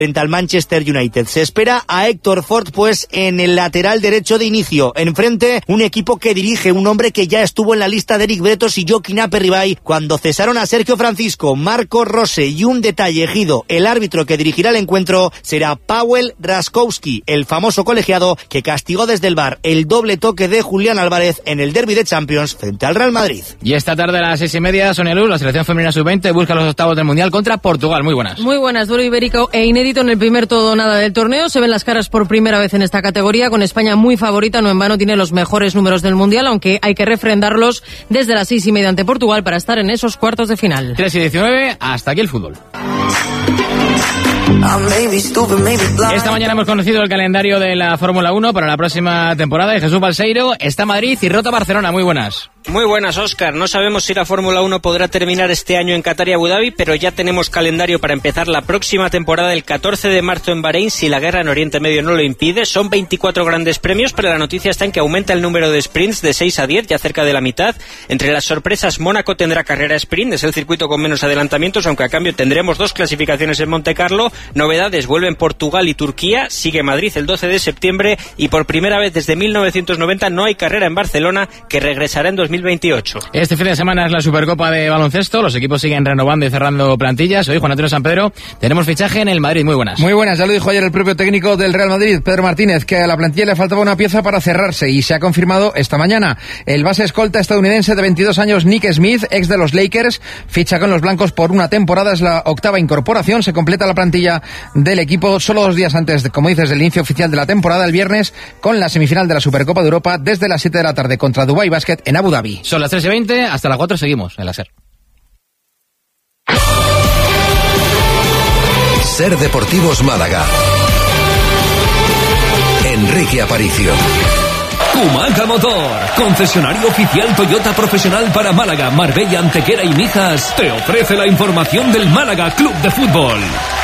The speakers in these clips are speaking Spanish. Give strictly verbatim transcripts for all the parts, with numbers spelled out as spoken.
frente al Manchester United. Se espera a Héctor Ford pues en el lateral derecho de inicio. Enfrente un equipo que dirige un hombre que ya estuvo en la lista de Eric Bretos y Joaquín Aperribay cuando cesaron a Sergio Francisco, Marco Rose. Y un detalle, Ejido, el árbitro que dirigirá el encuentro será Paweł Raskowski, el famoso colegiado que castigó desde el V A R el doble toque de Julián Álvarez en el derbi de Champions frente al Real Madrid. Y esta tarde a las seis y media, Sonia Luz, la selección femenina sub veinte busca los octavos del Mundial contra Portugal. Muy buenas. Muy buenas, duelo ibérico e inédito en el primer todo o nada del torneo. Se ven las caras por primera vez en esta categoría, con España muy favorita. No en vano tiene los mejores números del Mundial, aunque hay que refrendarlos desde las seis y media ante Portugal para estar en esos cuartos de final. tres y diecinueve, hasta aquí el fútbol. Esta mañana hemos conocido el calendario de la Fórmula uno para la próxima temporada. Y Jesús Balseiro está Madrid y Rota Barcelona. Muy buenas. Muy buenas, Óscar. No sabemos si la Fórmula uno podrá terminar este año en Qatar y Abu Dhabi, pero ya tenemos calendario para empezar la próxima temporada el catorce de marzo en Bahrein, si la guerra en Oriente Medio no lo impide. Son veinticuatro grandes premios, pero la noticia está en que aumenta el número de sprints de seis a diez, ya cerca de la mitad. Entre las sorpresas, Mónaco tendrá carrera sprint, es el circuito con menos adelantamientos, aunque a cambio tendremos dos clasificaciones en Monte Carlo. Novedades, vuelven Portugal y Turquía, sigue Madrid el doce de septiembre y por primera vez desde mil novecientos noventa no hay carrera en Barcelona, que regresará en dos mil veintiocho. Este fin de semana es la Supercopa de baloncesto, los equipos siguen renovando y cerrando plantillas. Hoy, Juan Antonio San Pedro, tenemos fichaje en el Madrid. Muy buenas. Muy buenas, ya lo dijo ayer el propio técnico del Real Madrid, Pedro Martínez, que a la plantilla le faltaba una pieza para cerrarse y se ha confirmado esta mañana. El base escolta estadounidense de veintidós años, Nick Smith, ex de los Lakers, ficha con los blancos por una temporada, es la octava incorporación, se completa la plantilla del equipo solo dos días antes, de, como dices, del inicio oficial de la temporada, el viernes, con la semifinal de la Supercopa de Europa desde las siete de la tarde contra Dubai Basket en Abu Dhabi. Son las tres y veinte, hasta las cuatro seguimos en la SER. SER Deportivos Málaga. Enrique Aparicio. Kumaca Motor, concesionario oficial Toyota profesional para Málaga, Marbella, Antequera y Mijas, te ofrece la información del Málaga Club de Fútbol.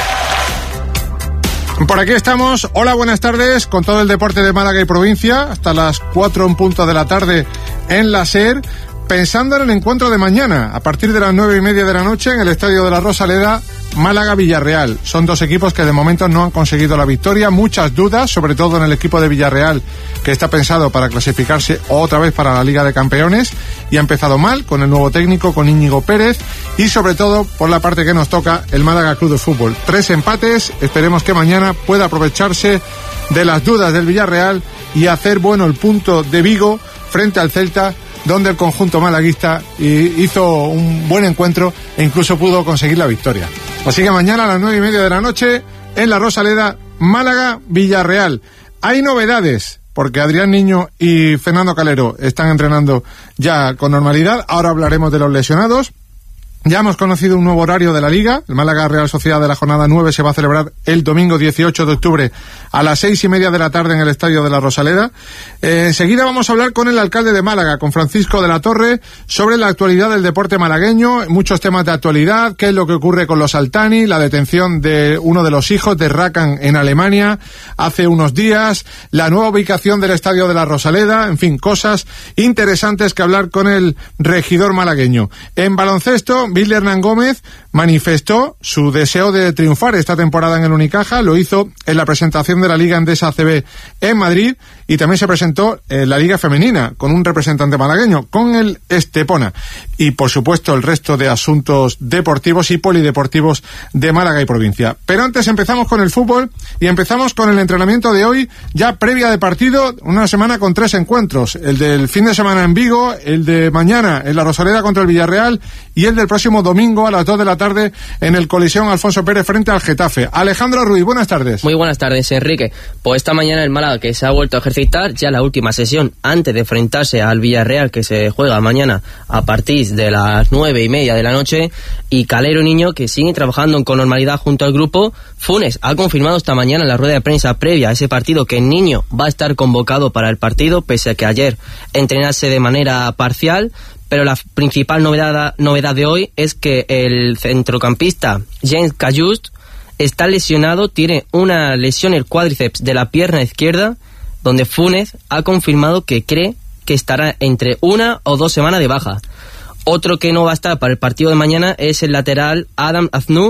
Por aquí estamos, hola, buenas tardes, con todo el deporte de Málaga y provincia, hasta las cuatro en punto de la tarde en la SER, pensando en el encuentro de mañana, a partir de las nueve y media de la noche en el Estadio de la Rosaleda, Málaga-Villarreal. Son dos equipos que de momento no han conseguido la victoria, muchas dudas, sobre todo en el equipo de Villarreal, que está pensado para clasificarse otra vez para la Liga de Campeones, y ha empezado mal con el nuevo técnico, con Íñigo Pérez, y sobre todo por la parte que nos toca, el Málaga Club de Fútbol. Tres empates, esperemos que mañana pueda aprovecharse de las dudas del Villarreal y hacer bueno el punto de Vigo frente al Celta, donde el conjunto malaguista hizo un buen encuentro e incluso pudo conseguir la victoria. Así que mañana a las nueve y media de la noche en la Rosaleda, Málaga-Villarreal. Hay novedades, porque Adrián Niño y Fernando Calero están entrenando ya con normalidad. Ahora hablaremos de los lesionados. Ya hemos conocido un nuevo horario de la Liga. El Málaga Real Sociedad de la jornada nueve se va a celebrar el domingo dieciocho de octubre a las seis y media de la tarde en el Estadio de la Rosaleda. Eh, enseguida vamos a hablar con el alcalde de Málaga, con Francisco de la Torre, sobre la actualidad del deporte malagueño, muchos temas de actualidad, qué es lo que ocurre con los Altani, la detención de uno de los hijos de Rakan en Alemania hace unos días, la nueva ubicación del Estadio de la Rosaleda, en fin, cosas interesantes que hablar con el regidor malagueño. En baloncesto, Billy Hernán Gómez manifestó su deseo de triunfar esta temporada en el Unicaja, lo hizo en la presentación de la Liga Endesa A C B en Madrid y también se presentó en la Liga Femenina con un representante malagueño, con el Estepona, y por supuesto el resto de asuntos deportivos y polideportivos de Málaga y provincia. Pero antes empezamos con el fútbol y empezamos con el entrenamiento de hoy, ya previa de partido, una semana con tres encuentros, el del fin de semana en Vigo, el de mañana en la Rosaleda contra el Villarreal y el del próximo domingo a las dos de la tarde en el Coliseum Alfonso Pérez frente al Getafe. Alejandro Ruiz, buenas tardes. Muy buenas tardes, Enrique. Pues esta mañana el Málaga, que se ha vuelto a ejercitar, ya la última sesión antes de enfrentarse al Villarreal, que se juega mañana a partir de las nueve y media de la noche, y Calero Niño, que sigue trabajando con normalidad junto al grupo. Funes ha confirmado esta mañana en la rueda de prensa previa a ese partido que el Niño va a estar convocado para el partido, pese a que ayer entrenase de manera parcial. Pero la principal novedad, novedad de hoy es que el centrocampista James Cayust está lesionado, tiene una lesión en el cuádriceps de la pierna izquierda, donde Funes ha confirmado que cree que estará entre una o dos semanas de baja. Otro que no va a estar para el partido de mañana es el lateral Adam Aznou,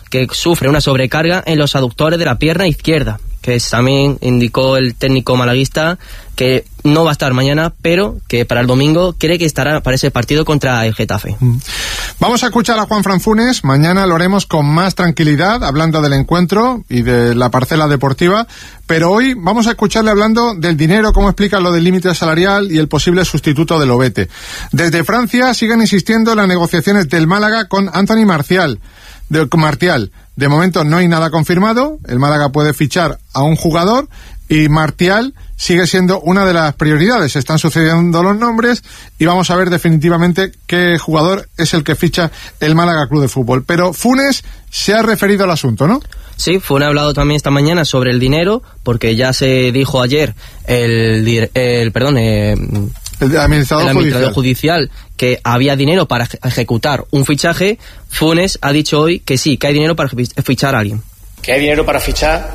que sufre una sobrecarga en los aductores de la pierna izquierda, que también indicó el técnico malaguista que no va a estar mañana, pero que para el domingo cree que estará para ese partido contra el Getafe. Vamos a escuchar a Juanfran Funes, mañana lo haremos con más tranquilidad, hablando del encuentro y de la parcela deportiva, pero hoy vamos a escucharle hablando del dinero, cómo explica lo del límite salarial y el posible sustituto del Lobete. Desde Francia siguen insistiendo en las negociaciones del Málaga con Anthony Martial. De Martial. De momento no hay nada confirmado, el Málaga puede fichar a un jugador y Martial sigue siendo una de las prioridades. Están sucediendo los nombres y vamos a ver definitivamente qué jugador es el que ficha el Málaga Club de Fútbol. Pero Funes se ha referido al asunto, ¿no? Sí, Funes ha hablado también esta mañana sobre el dinero, porque ya se dijo ayer el, el perdón, eh, el administrador, el administrador judicial. judicial que había dinero para ejecutar un fichaje. Funes ha dicho hoy que sí, que hay dinero para fichar a alguien. Que hay dinero para fichar.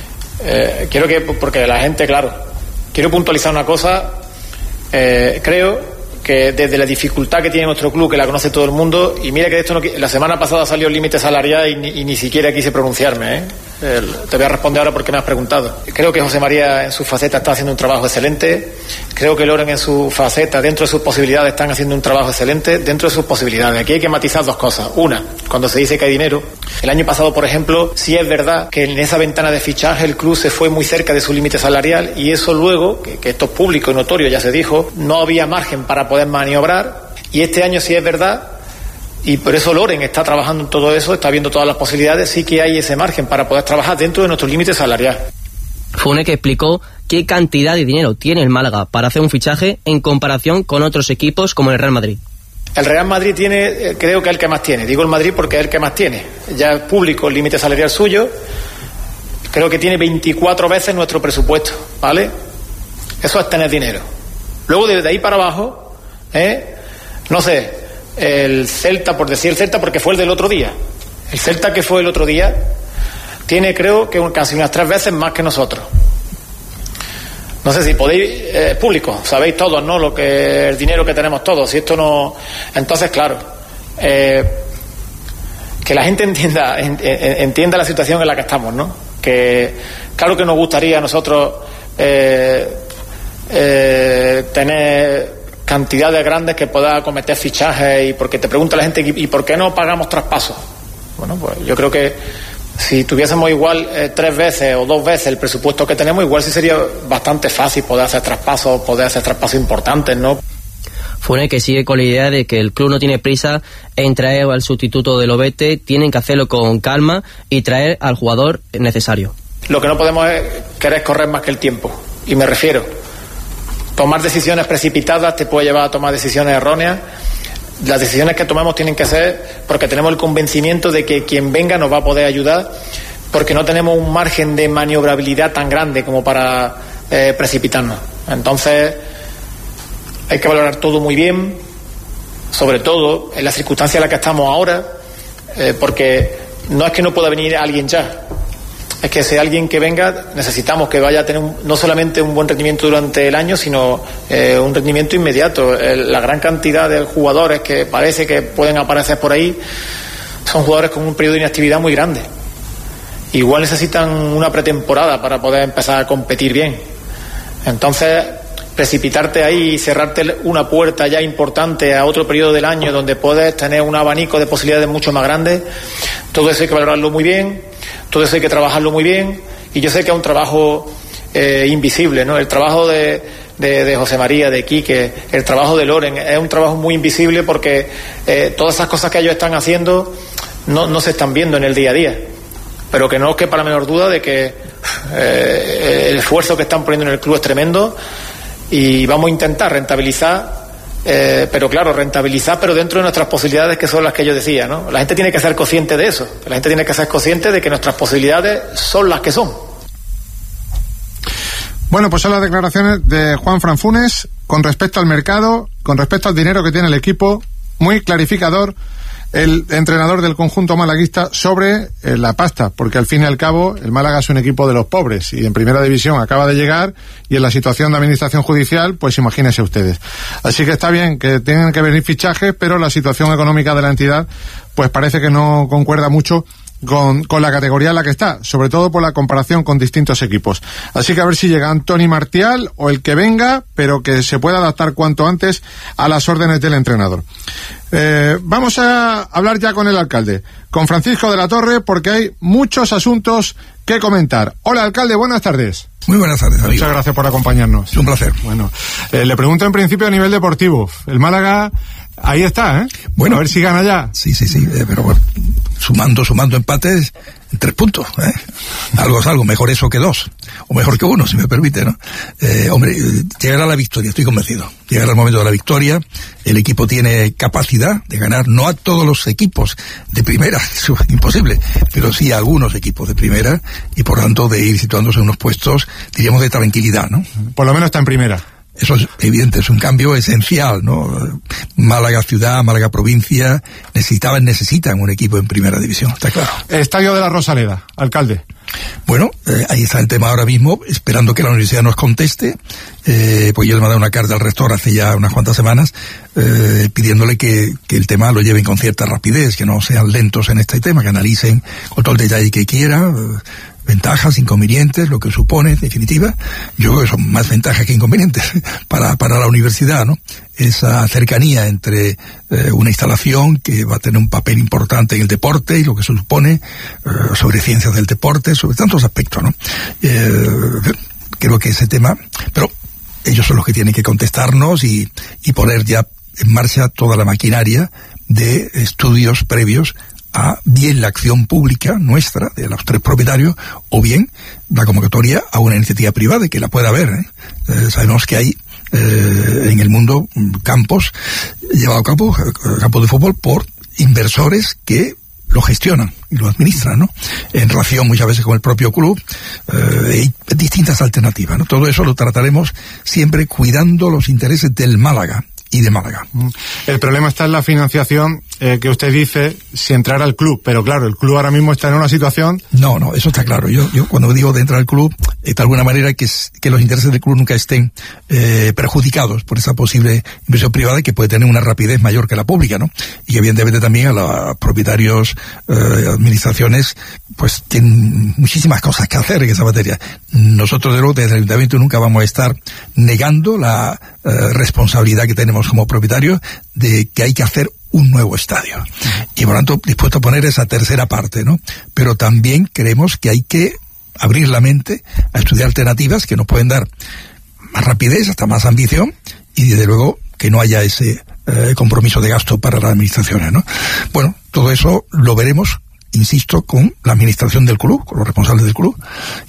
Eh, quiero que, porque la gente, claro, quiero puntualizar una cosa. Eh, creo que desde la dificultad que tiene nuestro club, que la conoce todo el mundo, y mira que de esto no, la semana pasada salió el límite salarial y ni, y ni siquiera quise pronunciarme, ¿eh? El, te voy a responder ahora porque me has preguntado. Creo que José María en su faceta está haciendo un trabajo excelente. Creo que Loren en su faceta, dentro de sus posibilidades, están haciendo un trabajo excelente dentro de sus posibilidades. Aquí hay que matizar dos cosas. Una, cuando se dice que hay dinero. El año pasado, por ejemplo, sí es verdad que en esa ventana de fichaje el club se fue muy cerca de su límite salarial y eso luego, que, que esto es público y notorio, ya se dijo, no había margen para poder maniobrar. Y este año sí es verdad, y por eso Loren está trabajando en todo eso, está viendo todas las posibilidades, sí que hay ese margen para poder trabajar dentro de nuestro límite salarial. Funes que explicó qué cantidad de dinero tiene el Málaga para hacer un fichaje en comparación con otros equipos como el Real Madrid. El Real Madrid tiene, creo que es el que más tiene, digo el Madrid porque es el que más tiene, ya es público el límite salarial suyo, creo que tiene veinticuatro veces nuestro presupuesto, ¿vale? Eso es tener dinero. Luego desde ahí para abajo, ¿eh? no sé, el Celta, por decir el Celta porque fue el del otro día, el Celta que fue el otro día tiene creo que casi unas tres veces más que nosotros. No sé si podéis, eh, público, sabéis todos, ¿no? Lo que el dinero que tenemos todos. Si esto no, entonces claro, eh, que la gente entienda, en, en, entienda la situación en la que estamos, ¿no? Que claro que nos gustaría a nosotros eh, eh, tener cantidades grandes que pueda acometer fichajes y porque te pregunta la gente y por qué no pagamos traspasos. Bueno, pues yo creo que si tuviésemos igual eh, tres veces o dos veces el presupuesto que tenemos, igual sí sería bastante fácil poder hacer traspasos, poder hacer traspasos importantes, ¿no? Funes que sigue con la idea de que el club no tiene prisa en traer al sustituto de Lobete, tienen que hacerlo con calma y traer al jugador necesario. Lo que no podemos es querer correr más que el tiempo, y me refiero, tomar decisiones precipitadas te puede llevar a tomar decisiones erróneas. Las decisiones que tomamos tienen que ser porque tenemos el convencimiento de que quien venga nos va a poder ayudar, porque no tenemos un margen de maniobrabilidad tan grande como para eh, precipitarnos. Entonces hay que valorar todo muy bien, sobre todo en la circunstancia en la que estamos ahora, eh, porque no es que no pueda venir alguien ya, es que si alguien que venga necesitamos que vaya a tener un, no solamente un buen rendimiento durante el año, sino eh, un rendimiento inmediato. El, la gran cantidad de jugadores que parece que pueden aparecer por ahí son jugadores con un periodo de inactividad muy grande. Igual necesitan una pretemporada para poder empezar a competir bien. Entonces, precipitarte ahí y cerrarte una puerta ya importante a otro periodo del año donde puedes tener un abanico de posibilidades mucho más grande, todo eso hay que valorarlo muy bien, todo eso hay que trabajarlo muy bien, y yo sé que es un trabajo eh, invisible, ¿no? El trabajo de, de, de José María, de Quique, el trabajo de Loren, es un trabajo muy invisible porque eh, todas esas cosas que ellos están haciendo no, no se están viendo en el día a día, pero que no os quepa la menor duda de que eh, el esfuerzo que están poniendo en el club es tremendo. Y vamos a intentar rentabilizar, eh, pero claro, rentabilizar, pero dentro de nuestras posibilidades, que son las que yo decía, ¿no? La gente tiene que ser consciente de eso. La gente tiene que ser consciente de que nuestras posibilidades son las que son. Bueno, pues son las declaraciones de Juanfran Funes con respecto al mercado, con respecto al dinero que tiene el equipo, muy clarificador el entrenador del conjunto malaguista sobre eh, la pasta, porque al fin y al cabo el Málaga es un equipo de los pobres y en primera división acaba de llegar y en la situación de administración judicial, pues imagínense ustedes. Así que está bien que tengan que venir fichajes, pero la situación económica de la entidad pues parece que no concuerda mucho con, con la categoría en la que está, sobre todo por la comparación con distintos equipos. Así que a ver si llega Antoni Martial o el que venga, pero que se pueda adaptar cuanto antes a las órdenes del entrenador. Eh, vamos a hablar ya con el alcalde, con Francisco de la Torre, porque hay muchos asuntos que comentar. Hola, alcalde, buenas tardes. Muy buenas tardes, amigo. Muchas gracias por acompañarnos. Es un placer. Bueno, eh, le pregunto en principio a nivel deportivo. El Málaga, ahí está, ¿eh? Bueno, a ver si gana ya. Sí, sí, sí, eh, pero bueno, sumando, sumando empates, tres puntos, ¿eh? Algo es algo, mejor eso que dos, o mejor que uno, si me permite, ¿no? Eh, hombre, llegará la victoria, estoy convencido. Llegará el momento de la victoria, el equipo tiene capacidad de ganar, no a todos los equipos de primera, eso es imposible, pero sí a algunos equipos de primera, y por tanto de ir situándose en unos puestos, diríamos, de tranquilidad, ¿no? Por lo menos está en primera. Eso es evidente, es un cambio esencial, ¿no? Málaga ciudad, Málaga provincia, necesitaban, necesitan un equipo en primera división, está claro. Estadio de la Rosaleda, alcalde. Bueno, eh, ahí está el tema ahora mismo, esperando que la universidad nos conteste, eh, pues yo le he mandado una carta al rector hace ya unas cuantas semanas, eh, pidiéndole que, que el tema lo lleven con cierta rapidez, que no sean lentos en este tema, que analicen con todo el detalle que quiera, eh, ventajas, inconvenientes, lo que supone, en definitiva. Yo creo que son más ventajas que inconvenientes para, para la universidad, ¿no? Esa cercanía entre eh, una instalación que va a tener un papel importante en el deporte y lo que se supone eh, sobre ciencias del deporte, sobre tantos aspectos, ¿no? Eh, creo que ese tema, pero ellos son los que tienen que contestarnos y, y poner ya en marcha toda la maquinaria de estudios previos a bien la acción pública nuestra, de los tres propietarios, o bien la convocatoria a una iniciativa privada, que la pueda haber, ¿eh? Eh, sabemos que hay eh, en el mundo campos llevados a cabo, campos de fútbol, por inversores que lo gestionan y lo administran, ¿no? En relación muchas veces con el propio club, eh, hay distintas alternativas, ¿no? Todo eso lo trataremos siempre cuidando los intereses del Málaga y de Málaga. El problema está en la financiación, eh, que usted dice si entrar al club, pero claro, el club ahora mismo está en una situación... No, no, eso está claro. Yo, yo cuando digo de entrar al club, eh, de alguna manera que, que los intereses del club nunca estén eh, perjudicados por esa posible inversión privada que puede tener una rapidez mayor que la pública, ¿no? Y evidentemente también a los propietarios, eh, administraciones, pues tienen muchísimas cosas que hacer en esa materia. Nosotros, de luego, desde el Ayuntamiento nunca vamos a estar negando la eh, responsabilidad que tenemos como propietarios de que hay que hacer un nuevo estadio. Y por lo tanto, dispuesto a poner esa tercera parte, ¿no? Pero también creemos que hay que abrir la mente a estudiar alternativas que nos pueden dar más rapidez, hasta más ambición, y desde luego que no haya ese eh, compromiso de gasto para las administraciones, ¿no? Bueno, todo eso lo veremos, insisto, con la administración del club, con los responsables del club,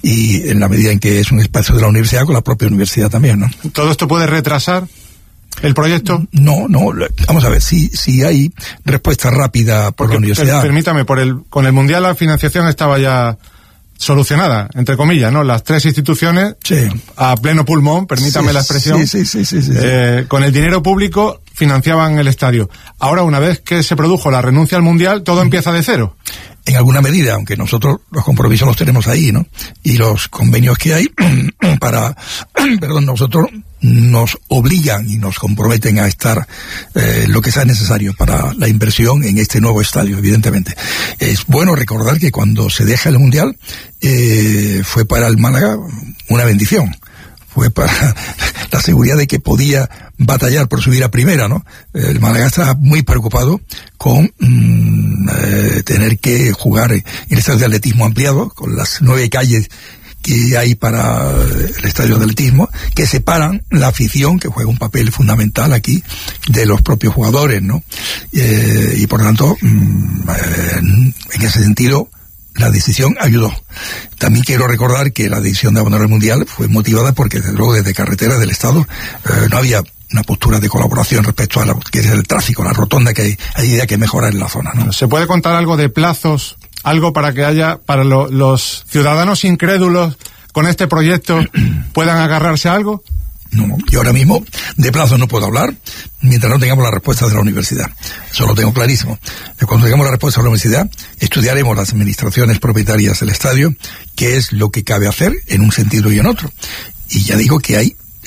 y en la medida en que es un espacio de la universidad, con la propia universidad también, ¿no? ¿Todo esto puede retrasar el proyecto? No, no, vamos a ver, si, si hay respuesta rápida por Porque, la universidad... Permítame, por el, con el Mundial la financiación estaba ya solucionada, entre comillas, ¿no? Las tres instituciones, sí, a pleno pulmón, permítame sí, la expresión, sí, sí, sí, sí, sí, eh, sí. Con el dinero público financiaban el estadio. Ahora, una vez que se produjo la renuncia al Mundial, todo empieza de cero. En alguna medida, aunque nosotros los compromisos los tenemos ahí, ¿no? Y los convenios que hay para, perdón, nosotros nos obligan y nos comprometen a estar eh, lo que sea necesario para la inversión en este nuevo estadio, evidentemente. Es bueno recordar que cuando se deja el Mundial eh, fue para el Málaga una bendición. Fue para la seguridad de que podía batallar por subir a primera, ¿no? El Málaga está muy preocupado con mmm, eh, tener que jugar en el estadio de atletismo ampliado, con las nueve calles que hay para el estadio de atletismo, que separan la afición, que juega un papel fundamental aquí, de los propios jugadores, ¿no? Eh, y por lo tanto, mmm, eh, en ese sentido, la decisión ayudó. También quiero recordar que la decisión de abandonar el Mundial fue motivada porque, desde luego, desde carretera del Estado eh, no había una postura de colaboración respecto a la que es el tráfico, la rotonda, que hay, hay idea que mejorar en la zona, ¿no? ¿Se puede contar algo de plazos, algo para que haya, para lo, los ciudadanos incrédulos con este proyecto puedan agarrarse a algo? No, yo ahora mismo de plazos no puedo hablar mientras no tengamos la respuesta de la universidad. Eso lo tengo clarísimo. Cuando tengamos la respuesta de la universidad, estudiaremos las administraciones propietarias del estadio, qué es lo que cabe hacer en un sentido y en otro. Y ya digo que hay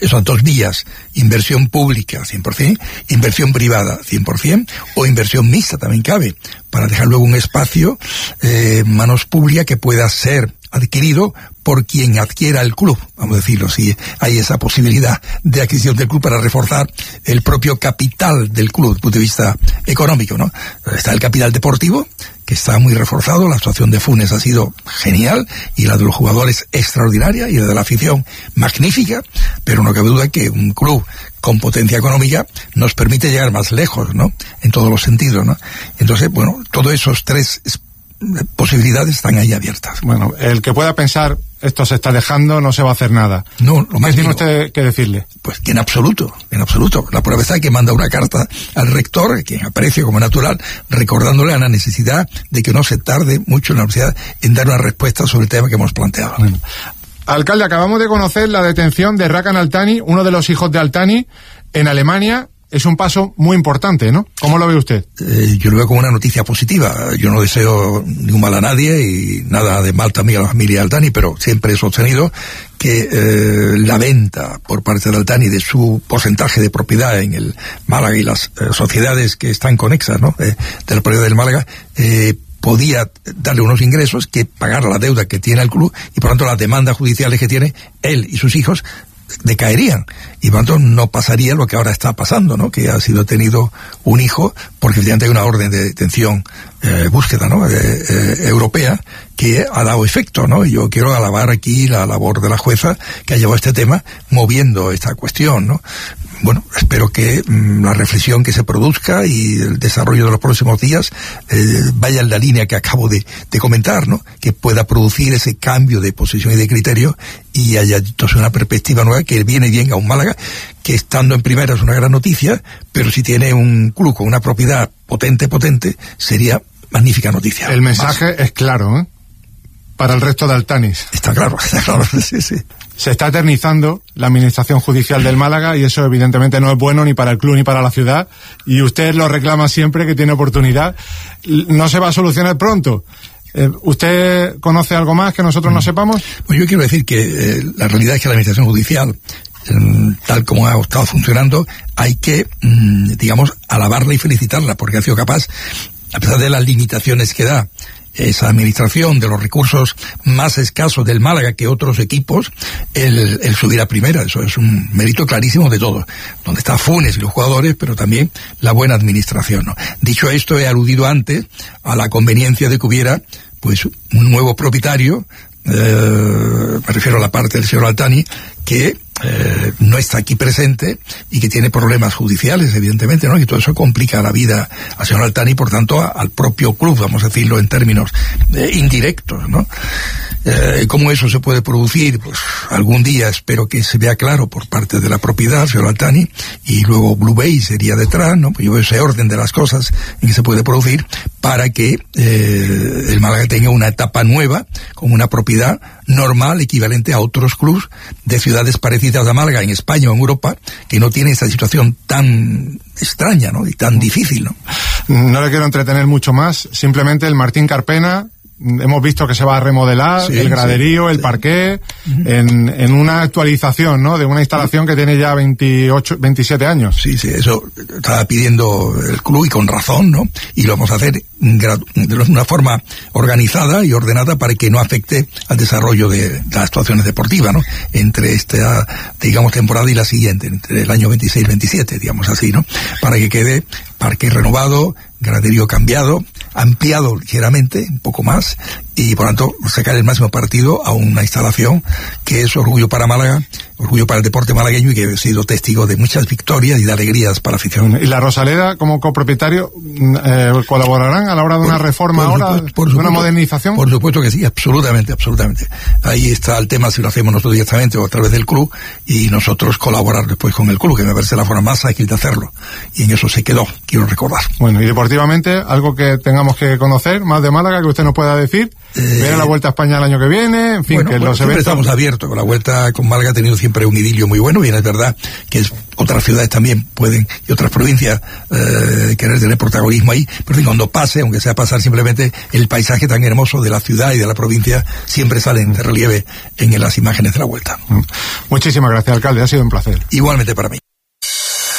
Esas dos vías, inversión pública cien por ciento, inversión privada cien por ciento, o inversión mixta también cabe, para dejar luego un espacio, eh, manos públicas que pueda ser adquirido por quien adquiera el club, vamos a decirlo, si hay esa posibilidad de adquisición del club para reforzar el propio capital del club desde el punto de vista económico, ¿no? Está el capital deportivo, que está muy reforzado, la actuación de Funes ha sido genial, y la de los jugadores extraordinaria, y la de la afición magnífica, pero no cabe duda que un club con potencia económica nos permite llegar más lejos, ¿no? En todos los sentidos, ¿no? Entonces, bueno, todos esos tres posibilidades están ahí abiertas. Bueno, el que pueda pensar esto se está dejando, no se va a hacer nada. No, lo más ¿Qué tiene usted que decirle? Pues que en absoluto, en absoluto. La prueba está que manda una carta al rector, que aprecio como natural, recordándole a la necesidad de que no se tarde mucho en la universidad en dar una respuesta sobre el tema que hemos planteado. Bueno. Alcalde, acabamos de conocer la detención de Rakan Altani, uno de los hijos de Altani, en Alemania. Es un paso muy importante, ¿no? ¿Cómo lo ve usted? Eh, yo lo veo como una noticia positiva. Yo no deseo ningún mal a nadie y nada de mal también a la familia Altani, pero siempre he sostenido que eh, la venta por parte de Altani de su porcentaje de propiedad en el Málaga y las eh, sociedades que están conexas, ¿no? Eh, de la propiedad del Málaga, eh, podía darle unos ingresos que pagar la deuda que tiene el club, y por tanto las demandas judiciales que tiene él y sus hijos decaerían, y por tanto no pasaría lo que ahora está pasando, ¿no? Que ha sido tenido un hijo porque efectivamente hay una orden de detención, eh, búsqueda, ¿no? Eh, eh, europea, que ha dado efecto, ¿no? Y yo quiero alabar aquí la labor de la jueza que ha llevado este tema moviendo esta cuestión, ¿no? Bueno, espero que mmm, la reflexión que se produzca y el desarrollo de los próximos días eh, vaya en la línea que acabo de, de comentar, ¿no? Que pueda producir ese cambio de posición y de criterio, y haya entonces una perspectiva nueva que viene bien a un Málaga que, estando en primera, es una gran noticia, pero si tiene un club con una propiedad potente, potente, sería magnífica noticia. El mensaje Más. es claro, ¿eh? Para el resto de Altanis. Está claro, está claro, sí, sí. Se está eternizando la administración judicial del Málaga, y eso evidentemente no es bueno ni para el club ni para la ciudad, y usted lo reclama siempre que tiene oportunidad. No se va a solucionar pronto. Eh, ¿Usted conoce algo más que nosotros no sepamos? Pues yo quiero decir que eh, la realidad es que la administración judicial, eh, tal como ha estado funcionando, hay que, mm, digamos, alabarla y felicitarla, porque ha sido capaz, a pesar de las limitaciones que da esa administración, de los recursos más escasos del Málaga que otros equipos, el, el subir a primera. Eso es un mérito clarísimo de todos, donde está Funes y los jugadores, pero también la buena administración, ¿no? Dicho esto, he aludido antes a la conveniencia de que hubiera pues un nuevo propietario, eh, me refiero a la parte del señor Altani, que eh, no está aquí presente y que tiene problemas judiciales, evidentemente, ¿no? Y todo eso complica la vida al señor Altani y, por tanto, a, al propio club, vamos a decirlo en términos eh, indirectos, ¿no? Eh, ¿Cómo eso se puede producir? Pues algún día espero que se vea claro por parte de la propiedad, señor Altani, y luego Blue Bay sería detrás, ¿no? Pues yo veo ese orden de las cosas en que se puede producir para que eh, el Málaga tenga una etapa nueva con una propiedad normal, equivalente a otros clubes de ciudades parecidas a Málaga en España o en Europa, que no tienen esta situación tan extraña, ¿no? Y tan difícil, ¿no? No le quiero entretener mucho más, simplemente el Martín Carpena, hemos visto que se va a remodelar, sí, el graderío, sí, el parqué, uh-huh. en, en una actualización, ¿no? De una instalación que tiene ya veintiocho, veintisiete años. Sí, sí, eso estaba pidiendo el club, y con razón, ¿no? Y lo vamos a hacer de una forma organizada y ordenada para que no afecte al desarrollo de las actuaciones deportivas, ¿no? Entre esta, digamos, temporada y la siguiente, entre el año veintiséis veintisiete, digamos así, ¿no? Para que quede parque renovado, graderío cambiado, ampliado ligeramente, un poco más, y por tanto sacar el máximo partido a una instalación que es orgullo para Málaga, orgullo para el deporte malagueño, y que he sido testigo de muchas victorias y de alegrías para la afición. ¿Y la Rosaleda, como copropietario, eh, colaborarán a la hora de una por, reforma por ahora, supuesto, de una modernización? Por supuesto que sí, absolutamente, absolutamente. Ahí está el tema, si lo hacemos nosotros directamente o a través del club, y nosotros colaborar después con el club, que me parece la forma más ágil de hacerlo, y en eso se quedó, quiero recordar. Bueno, y deportivamente, algo que tengamos que conocer más de Málaga, que usted nos pueda decir. Eh, viene la Vuelta a España el año que viene, en fin, bueno, que bueno, los siempre eventos... estamos abiertos. Con la Vuelta con Málaga ha tenido siempre un idilio muy bueno, bien es verdad que es, otras ciudades también pueden, y otras provincias, eh, querer tener protagonismo ahí, pero cuando pase, aunque sea pasar simplemente, el paisaje tan hermoso de la ciudad y de la provincia siempre salen de relieve en las imágenes de la Vuelta. Muchísimas gracias, alcalde, ha sido un placer. Igualmente para mí.